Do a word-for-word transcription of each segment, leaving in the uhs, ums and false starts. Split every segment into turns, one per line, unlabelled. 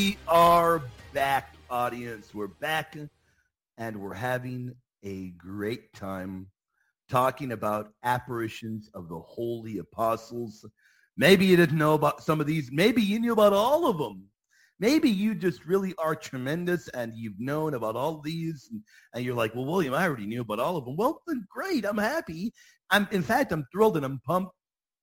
We are back, audience. We're back, and we're having a great time talking about apparitions of the holy apostles. Maybe you didn't know about some of these. Maybe you knew about all of them. Maybe you just really are tremendous and you've known about all of these, and, and you're like, well, William, I already knew about all of them. Well, then great. I'm happy. I'm, in fact, I'm thrilled and I'm pumped.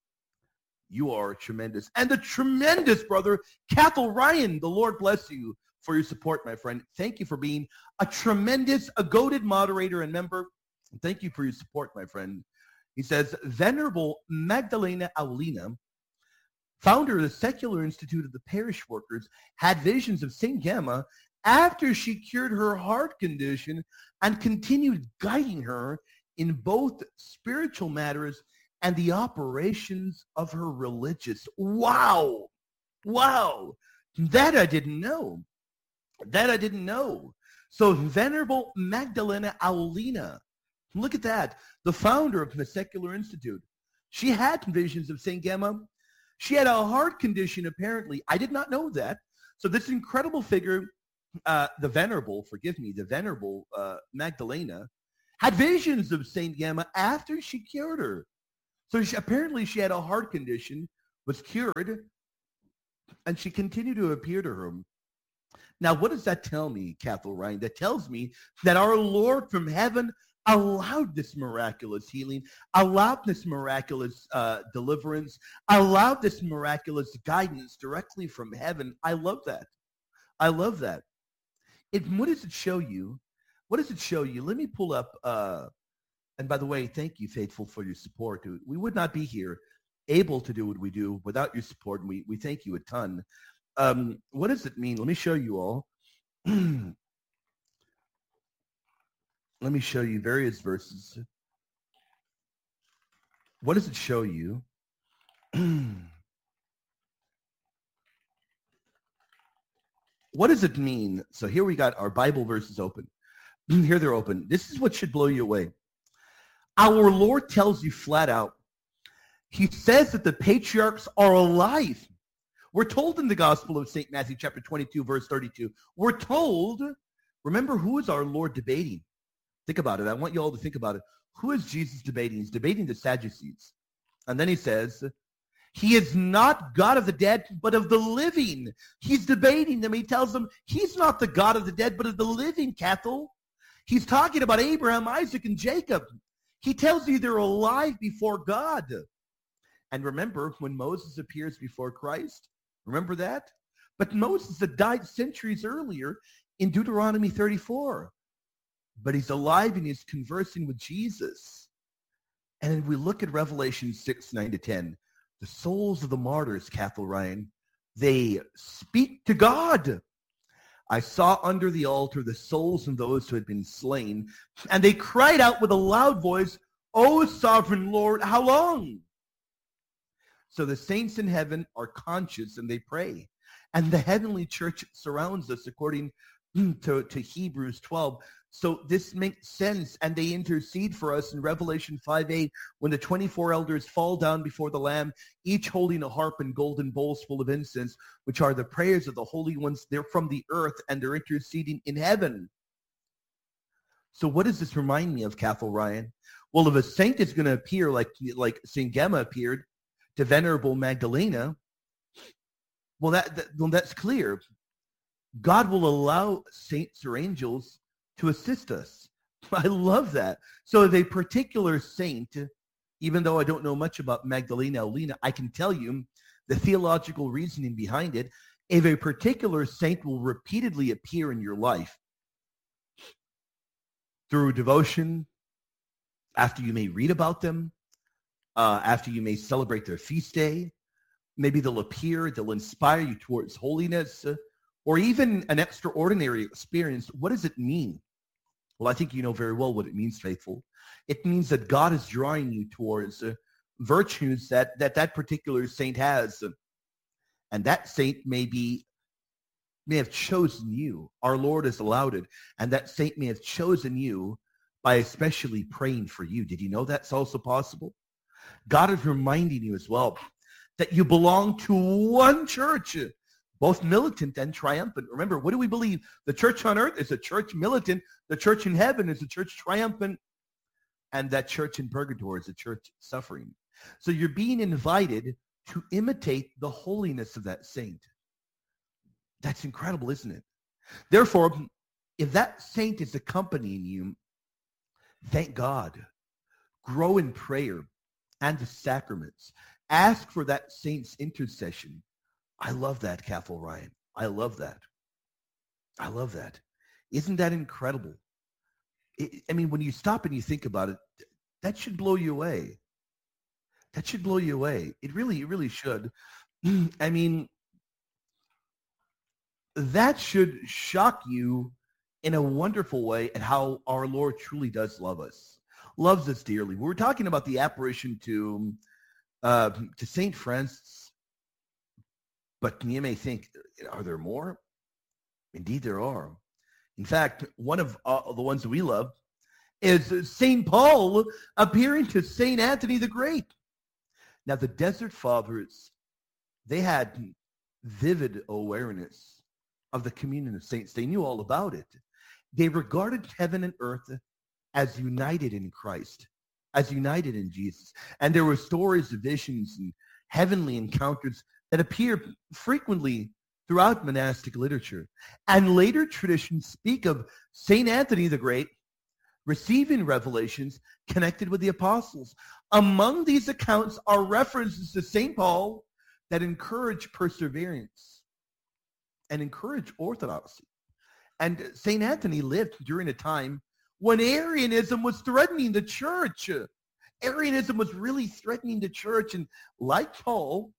You are tremendous. And the tremendous brother, Cathal Ryan, the Lord bless you for your support, my friend. Thank you for being a tremendous, a goated moderator and member. Thank you for your support, my friend. He says, Venerable Magdalena Aulina, founder of the Secular Institute of the Parish Workers, had visions of Saint Gemma after she cured her heart condition and continued guiding her in both spiritual matters and the operations of her religious. Wow. Wow. That I didn't know. That I didn't know. So Venerable Magdalena Aulina, look at that. The founder of the Secular Institute. She had visions of Saint Gemma. She had a heart condition, apparently. I did not know that. So this incredible figure, uh, the Venerable, forgive me, the Venerable uh, Magdalena, had visions of Saint Gemma after she cured her. So she, apparently she had a heart condition, was cured, and she continued to appear to her. Now, what does that tell me, Cathal Ryan? That tells me that our Lord from heaven allowed this miraculous healing, allowed this miraculous uh, deliverance, allowed this miraculous guidance directly from heaven. I love that. I love that. It, what does it show you? What does it show you? Let me pull up... Uh, And by the way, thank you, Faithful, for your support. We would not be here able to do what we do without your support, and we, we thank you a ton. Um, what does it mean? Let me show you all. Let me show you various verses. What does it show you? What does it mean? So here we got our Bible verses open. Here they're open. This is what should blow you away. Our Lord tells you flat out. He says that the patriarchs are alive. We're told in the Gospel of Saint Matthew, chapter twenty-two, verse thirty-two. We're told, remember, who is our Lord debating? Think about it. I want you all to think about it. Who is Jesus debating? He's debating the Sadducees. And then he says, he is not God of the dead, but of the living. He's debating them. He tells them, he's not the God of the dead, but of the living, Cathal. He's talking about Abraham, Isaac, and Jacob. He tells you they're alive before God. And remember, when Moses appears before Christ, remember that? But Moses had died centuries earlier in Deuteronomy thirty-four. But he's alive and he's conversing with Jesus. And we look at Revelation six, nine to ten. The souls of the martyrs, Cathal Ryan, they speak to God. I saw under the altar the souls of those who had been slain, and they cried out with a loud voice, O sovereign Lord, how long? So the saints in heaven are conscious and they pray. And the heavenly church surrounds us according to, to Hebrews twelve. So this makes sense, and they intercede for us in Revelation five eight, when the twenty-four elders fall down before the Lamb, each holding a harp and golden bowls full of incense, which are the prayers of the holy ones. They're from the earth, and they're interceding in heaven. So what does this remind me of, Cathal Ryan? Well, if a saint is going to appear like, like Saint Gemma appeared to Venerable Magdalena, well, that, that well, that's clear. God will allow saints or angels to assist us. I love that. So if a particular saint, even though I don't know much about Magdalena Aulina, I can tell you the theological reasoning behind it. If a particular saint will repeatedly appear in your life through devotion, after you may read about them, uh, after you may celebrate their feast day, maybe they'll appear, they'll inspire you towards holiness, uh, or even an extraordinary experience. What does it mean? Well, I think you know very well what it means, Faithful. It means that God is drawing you towards uh, virtues that, that that particular saint has. And that saint may be, may have chosen you. Our Lord has allowed it. And that saint may have chosen you by especially praying for you. Did you know that's also possible? God is reminding you as well that you belong to one church. both militant and triumphant. Remember, what do we believe? The church on earth is a church militant. The church in heaven is a church triumphant. And that church in purgatory is a church suffering. So you're being invited to imitate the holiness of that saint. That's incredible, isn't it? Therefore, if that saint is accompanying you, thank God. Grow in prayer and the sacraments. Ask for that saint's intercession. I love that, Cathal Ryan. I love that. I love that. Isn't that incredible? It, I mean, when you stop and you think about it, that should blow you away. That should blow you away. It really, it really should. I mean, that should shock you in a wonderful way at how our Lord truly does love us, loves us dearly. We were talking about the apparition to uh, to Saint Francis, but you may think, are there more? Indeed, there are. In fact, one of uh, the ones that we love is Saint Paul appearing to Saint Anthony the Great. Now, the Desert Fathers, they had vivid awareness of the communion of saints. They knew all about it. They regarded heaven and earth as united in Christ, as united in Jesus. And there were stories of visions and heavenly encounters that appear frequently throughout monastic literature. And later traditions speak of Saint Anthony the Great receiving revelations connected with the apostles. Among these accounts are references to Saint Paul that encourage perseverance and encourage orthodoxy. And Saint Anthony lived during a time when Arianism was threatening the church. Arianism was really threatening the church. And like Paul,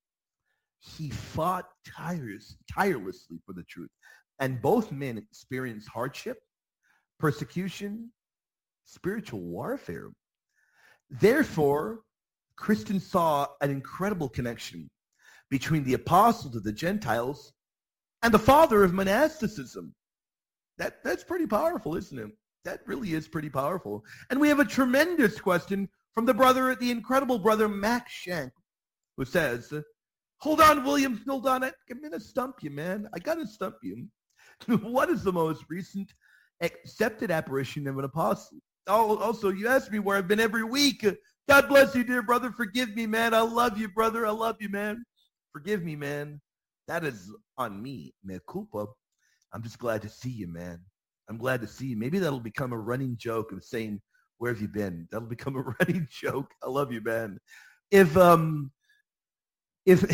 he fought tireless, tirelessly for the truth. And both men experienced hardship, persecution, spiritual warfare. Therefore, Christians saw an incredible connection between the apostle to the Gentiles and the father of monasticism. That, that's pretty powerful, isn't it? That really is pretty powerful. And we have a tremendous question from the brother, the incredible brother Max Shank, who says, hold on, William, hold on. I'm going to stump you, man. I got to stump you. What is the most recent accepted apparition of an apostle? Oh, also, you asked me where I've been every week. God bless you, dear brother. Forgive me, man. I love you, brother. I love you, man. Forgive me, man. That is on me, mea culpa. I'm just glad to see you, man. I'm glad to see you. Maybe that'll become a running joke of saying, where have you been? That'll become a running joke. I love you, man. If, um, if,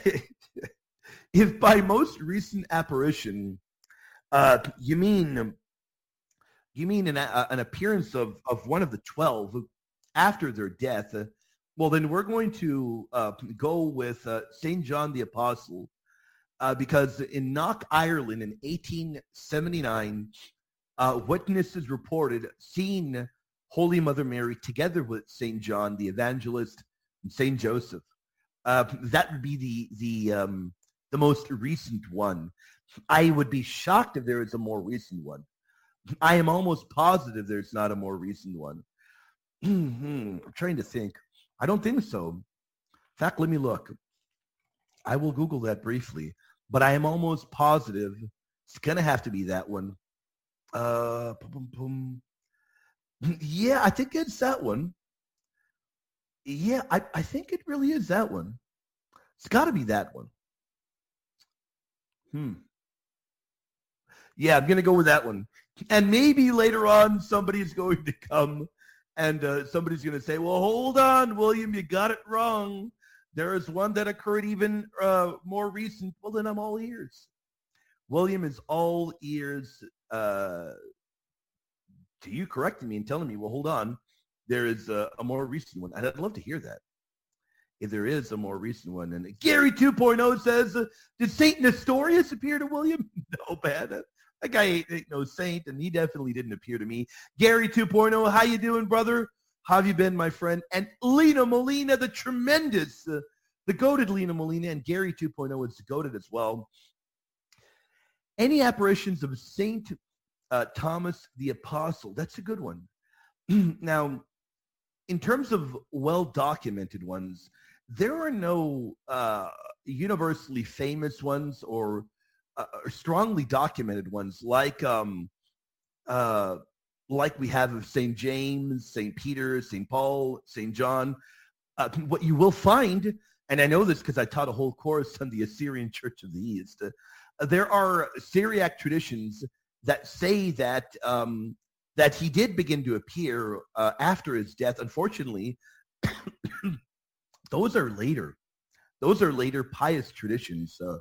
if by most recent apparition, uh, you mean, you mean an, uh, an appearance of, of one of the twelve after their death, uh, well, then we're going to uh, go with uh, Saint John the Apostle, uh, because in Knock, Ireland in eighteen seventy-nine, uh, witnesses reported seeing Holy Mother Mary together with Saint John the Evangelist and Saint Joseph. Uh, that would be the the um, the most recent one. I would be shocked if there is a more recent one. I am almost positive there's not a more recent one. I'm trying to think. I don't think so. In fact, let me look. I will Google that briefly, but I am almost positive it's going to have to be that one. Uh, boom, boom, boom. Yeah, I think it's that one. Yeah, I, I think it really is that one. It's got to be that one. Hmm. Yeah, I'm going to go with that one. And maybe later on somebody's going to come and uh, somebody's going to say, well, hold on, William, you got it wrong. There is one that occurred even uh, more recent. Well, then I'm all ears. William is all ears uh, to you correcting me and telling me, well, hold on, there is a, a more recent one. And I'd love to hear that, if there is a more recent one. And Gary two point oh says, uh, did Saint Nestorius appear to William? No, man. That guy ain't, ain't no saint, and he definitely didn't appear to me. Gary two point oh, how you doing, brother? How have you been, my friend? And Lena Molina, the tremendous, uh, the goated Lena Molina, and Gary two point oh is goated as well. Any apparitions of Saint uh, Thomas the Apostle? That's a good one. Now, in terms of well-documented ones, there are no uh, universally famous ones or, uh, or strongly documented ones like um, uh, like we have of Saint James, Saint Peter, Saint Paul, Saint John. Uh, what you will find, and I know this because I taught a whole course on the Assyrian Church of the East, uh, there are Syriac traditions that say that um, that he did begin to appear uh, after his death. Unfortunately, those are later. Those are later pious traditions uh,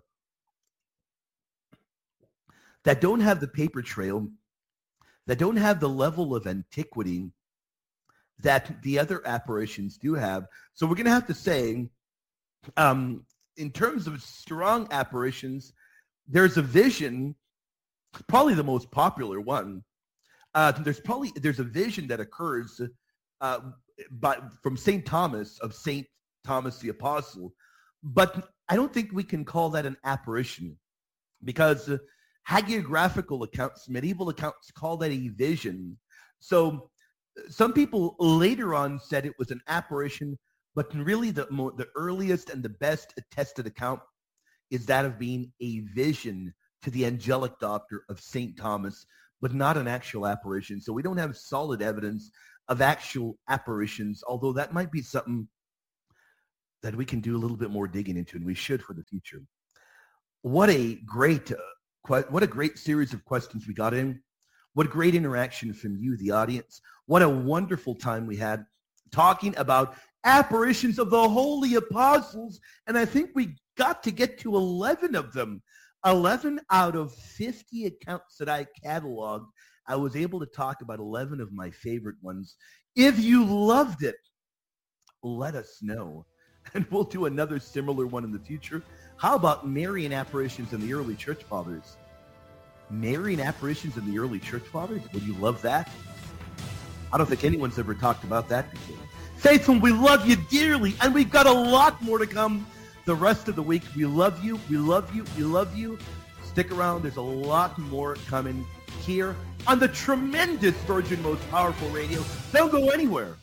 that don't have the paper trail, that don't have the level of antiquity that the other apparitions do have. So we're going to have to say, um, in terms of strong apparitions, there's a vision, probably the most popular one. Uh, there's probably there's a vision that occurs uh, by, from Saint Thomas of Saint Thomas the Apostle, but I don't think we can call that an apparition because uh, hagiographical accounts, medieval accounts, call that a vision. So some people later on said it was an apparition, but really the, mo- the earliest and the best attested account is that of being a vision to the angelic doctor of Saint Thomas, but not an actual apparition. So we don't have solid evidence of actual apparitions, although that might be something that we can do a little bit more digging into, and we should for the future. What a great, uh, que- what a great series of questions we got in. What a great interaction from you, the audience. What a wonderful time we had talking about apparitions of the holy apostles. And I think we got to get to eleven of them. eleven out of fifty accounts that I cataloged, I was able to talk about eleven of my favorite ones. If you loved it, let us know. And we'll do another similar one in the future. How about Marian apparitions in the early church fathers? Marian apparitions in the early church fathers? Would you love that? I don't think anyone's ever talked about that before. Faithful, we love you dearly, and we've got a lot more to come the rest of the week. We love you, we love you, we love you. Stick around. There's a lot more coming here on the tremendous Virgin Most Powerful Radio. Don't go anywhere.